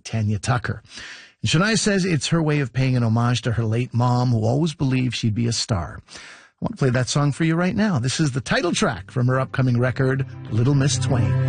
Tanya Tucker. And Shania says it's her way of paying an homage to her late mom, who always believed she'd be a star. I want to play that song for you right now. This is the title track from her upcoming record, Little Miss Twain.